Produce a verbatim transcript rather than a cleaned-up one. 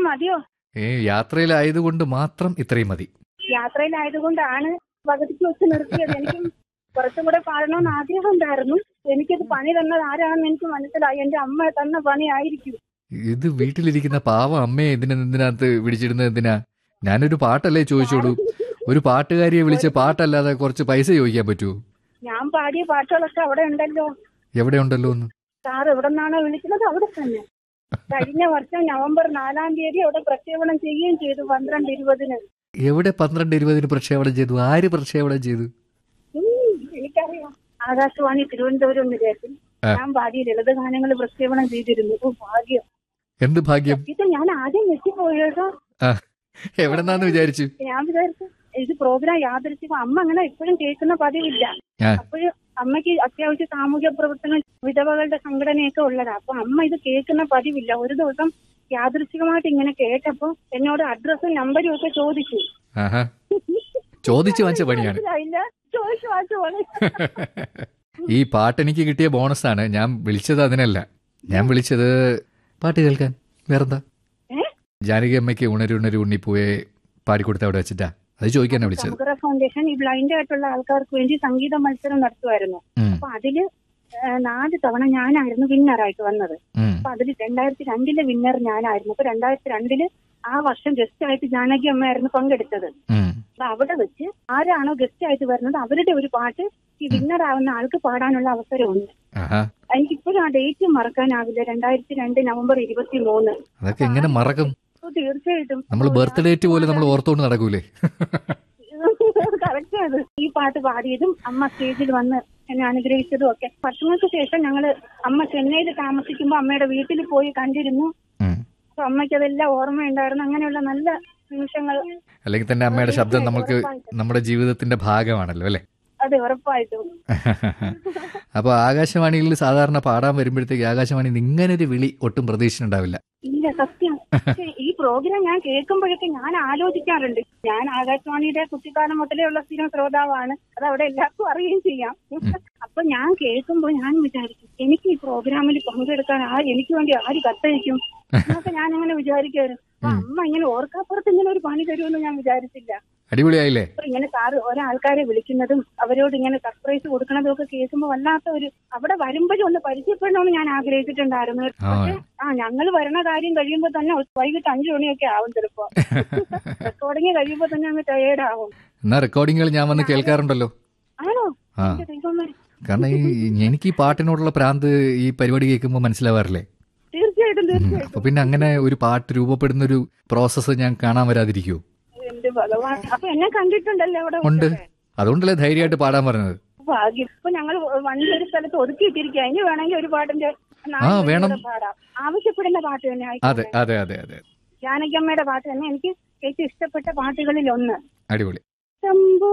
മതിയോ? ഏ യാത്രയിലായതുകൊണ്ട് മാത്രം ഇത്രയും മതി. യാത്രയിലായതുകൊണ്ടാണ് പകുതിക്ക് വെച്ച് നിർത്തിയത്. എനിക്കും കുറച്ചും കൂടെ പാടണമെന്ന് ആഗ്രഹം ഉണ്ടായിരുന്നു. എനിക്കത് പണി തന്നത് ആരാണെന്ന് എനിക്ക് മനസ്സിലായി. എന്റെ അമ്മ തന്ന പണി ആയിരിക്കും. ഇത് വീട്ടിലിരിക്കുന്ന പാവം അമ്മയെ ഇതിനെ ഇതിനകത്ത് പിടിച്ചിടുന്നത് എന്തിനാ? ഞാനൊരു പാട്ടല്ലേ ചോദിച്ചോളൂ. ഒരു പാട്ടുകാരിയെ വിളിച്ച് പാട്ടല്ലാതെ കുറച്ച് പൈസ ചോദിക്കാൻ പറ്റുമോ? ഞാൻ പാടിയ പാട്ടുകളൊക്കെ അവിടെ ഉണ്ടല്ലോ. എവിടെ ഉണ്ടല്ലോ എന്ന്? സാർ എവിടെ നിന്നാണോ വിളിക്കുന്നത് അവിടെ തന്നെ. കഴിഞ്ഞ വർഷം നവംബർ നാലാം തീയതി അവിടെ പ്രക്ഷേപണം ചെയ്യുകയും ചെയ്തു. പന്ത്രണ്ട് ഇരുപതിന്. എവിടെ പന്ത്രണ്ട് ഇരുപതിന് പ്രക്ഷേപണം ചെയ്തു? ആര് പ്രക്ഷേപണം ചെയ്തു? എനിക്കറിയാം. ആകാശവാണി തിരുവനന്തപുരം നിലയത്തിൽ ഞാൻ പാടിയ ലളിതഗാനങ്ങൾ പ്രക്ഷേപണം ചെയ്തിരുന്നു. ഓ ഭാഗ്യം. എന്ത് ഭാഗ്യം? ഇത് ഞാൻ ആദ്യം ഞെട്ടിപ്പോയോ. എവിടെന്നാന്ന് വിചാരിച്ചു? ഞാൻ വിചാരിച്ചു ഇത് പ്രോഗ്രാം യാദൃശ്ചികം. അമ്മ അങ്ങനെ എപ്പോഴും കേൾക്കുന്ന പതിവില്ല. അപ്പോഴും അമ്മയ്ക്ക് അത്യാവശ്യം സാമൂഹ്യ പ്രവർത്തനം വിധവകളുടെ സംഘടനയൊക്കെ ഉള്ളതാ. അപ്പൊ അമ്മ ഇത് കേൾക്കുന്ന പതിവില്ല. ഒരു ദിവസം യാദൃശ്ചികമായിട്ട് ഇങ്ങനെ കേട്ടപ്പോ എന്നോട് അഡ്രസ്സും നമ്പരും ഒക്കെ ചോദിച്ചു. ചോദിച്ചു വാങ്ങിച്ച പണിയാണ്. ചോദിച്ചു വാങ്ങിച്ച പണി. ഈ പാട്ട് എനിക്ക് കിട്ടിയ ബോണസാണ്. ഞാൻ വിളിച്ചത് അതിനല്ല. ഞാൻ വിളിച്ചത് പാട്ട് കേൾക്കാൻ. വേറെന്താ? ജാനകി അമ്മയ്ക്ക് ഉണരുണരു ഉണ്ണിപ്പൂയെ പാടിക്കൊടുത്ത അവിടെ വെച്ചിട്ടാ. അത് ചോദിക്കാനാ വിളിച്ചത്. സമുദ്ര ഫൗണ്ടേഷൻ ഈ ബ്ലൈൻഡ് ആയിട്ടുള്ള ആൾക്കാർക്ക് വേണ്ടി സംഗീത മത്സരം നടത്തുമായിരുന്നു. അപ്പൊ അതില് നാല് തവണ ഞാനായിരുന്നു വിന്നറായിട്ട് വന്നത്. അപ്പൊ അതില് രണ്ടായിരത്തി രണ്ടിലെ വിന്നർ ഞാനായിരുന്നു. അപ്പൊ രണ്ടായിരത്തി രണ്ടില് ആ വർഷം ഗസ്റ്റ് ആയിട്ട് ജാനകി അമ്മയായിരുന്നു പങ്കെടുത്തത്. അപ്പൊ അവിടെ വെച്ച് ആരാണോ ഗസ്റ്റ് ആയിട്ട് വരുന്നത് അവരുടെ ഒരു പാട്ട് ഈ വിന്നർ ആവുന്ന ആൾക്ക് പാടാനുള്ള അവസരമുണ്ട്. എനിക്കിപ്പോഴും ആ ഡേറ്റ് മറക്കാനാവില്ല. രണ്ടായിരത്തി രണ്ട് നവംബർ ഇരുപത്തി മൂന്ന്. അതൊക്കെ എങ്ങനെ മറക്കും? തീർച്ചയായിട്ടും നമ്മൾ ബർത്ത്ഡേ ഡേറ്റ് പോലെ നമ്മൾ ഓർത്തോണ്ട് നടക്കൂലേ? കറക്റ്റ് അത്. ഈ പാട്ട് പാടിയതും അമ്മ സ്റ്റേജിൽ വന്ന് എന്നെ അനുഗ്രഹിച്ചതും ഒക്കെ. വർഷങ്ങൾക്ക് ശേഷം ഞങ്ങള് അമ്മ ചെന്നൈയിൽ താമസിക്കുമ്പോ അമ്മയുടെ വീട്ടിൽ പോയി കണ്ടിരുന്നു. അപ്പൊ അമ്മയ്ക്ക് അതെല്ലാം ഓർമ്മയുണ്ടായിരുന്നു. അങ്ങനെയുള്ള നല്ല നിമിഷങ്ങൾ. അല്ലെങ്കിൽ തന്നെ അമ്മയുടെ ശബ്ദം നമുക്ക് നമ്മുടെ ജീവിതത്തിന്റെ ഭാഗമാണല്ലോ അല്ലെ? അതെ, ഉറപ്പായിട്ടും. അപ്പൊ ആകാശവാണിയിൽ സാധാരണ പാടാൻ വരുമ്പോഴത്തേക്ക് ആകാശവാണി ഇങ്ങനൊരു വിളി ഒട്ടും പ്രതീക്ഷിച്ചിട്ടുണ്ടാവില്ല. ഇല്ല, സത്യം. ഈ പ്രോഗ്രാം ഞാൻ കേൾക്കുമ്പോഴൊക്കെ ഞാൻ ആലോചിക്കാറുണ്ട്. ഞാൻ ആകാശവാണിയുടെ കുട്ടിക്കാലം മുതലേ ഉള്ള സ്ഥിരം ശ്രോതാവാണ്. അത് അവിടെ എല്ലാവർക്കും അറിയുകയും ചെയ്യാം. അപ്പൊ ഞാൻ കേൾക്കുമ്പോൾ ഞാൻ വിചാരിക്കും എനിക്ക് ഈ പ്രോഗ്രാമിൽ പങ്കെടുക്കാൻ ആ എനിക്ക് വേണ്ടി ആര് കത്തയക്കും എന്നൊക്കെ ഞാൻ അങ്ങനെ വിചാരിക്കായിരുന്നു. അപ്പൊ അമ്മ ഇങ്ങനെ ഓർക്കാപ്പുറത്ത് ഇങ്ങനെ ഒരു പണി തരുമെന്ന് ഞാൻ വിചാരിച്ചില്ല. അടിപൊളിയായില്ലേ? ഇങ്ങനെ സാറ് ഒരാൾക്കാരെ വിളിക്കുന്നതും അവരോട് ഇങ്ങനെ സർപ്രൈസ് കൊടുക്കുന്നതും ഒക്കെ കേൾക്കുമ്പോൾ വല്ലാത്ത ഒരു അവിടെ വരുമ്പോഴും ഒന്ന് പരിചയപ്പെടണമെന്ന് ഞാൻ ആഗ്രഹിച്ചിട്ടുണ്ടായിരുന്നു. പക്ഷെ ആ ഞങ്ങൾ വരണ കാര്യം കഴിയുമ്പോൾ തന്നെ വൈകിട്ട് അഞ്ചു മണിയൊക്കെ ആവും. ചിലപ്പോ റെക്കോർഡിങ് കഴിയുമ്പോൾ തന്നെ അങ്ങ് ടയേർഡ് ആവും. എന്നാ റെക്കോർഡിങ്ങുകൾ ഞാൻ വന്ന് കേൾക്കാറുണ്ടല്ലോ. ആണോ? കാരണം ഈ എനിക്ക് ഈ പാട്ടിനോടുള്ള പ്രാന്ത് ഈ പരിപാടി കേൾക്കുമ്പോൾ മനസ്സിലാവാറില്ലേ? തീർച്ചയായിട്ടും തീർച്ചയായിട്ടും. അപ്പൊ പിന്നെ അങ്ങനെ ഒരു പാട്ട് രൂപപ്പെടുന്ന ഒരു പ്രോസസ്സ് ഞാൻ കാണാൻ വരാതിരിക്കുവോ? അപ്പൊ എന്നെ കണ്ടിട്ടുണ്ടല്ലോ അവിടെ? ഉണ്ട്. അതുകൊണ്ടല്ലേ ധൈര്യമായിട്ട് പാടാൻ പറഞ്ഞത്. ഭാഗ്യം. ഇപ്പൊ ഞങ്ങൾ വണ്ടി ഒരു സ്ഥലത്ത് ഒതുക്കിയിട്ടിരിക്കുക. ഇനി വേണമെങ്കിൽ ഒരു പാട്ടിന്റെ വേണം പാടാം. ആവശ്യപ്പെടുന്ന പാട്ട് തന്നെ. അതെ അതെ അതെ അതെ ജാനകിയമ്മയുടെ പാട്ട് തന്നെ എനിക്ക് ഏറ്റവും ഇഷ്ടപ്പെട്ട പാട്ടുകളിൽ ഒന്ന്. അടിപൊളി.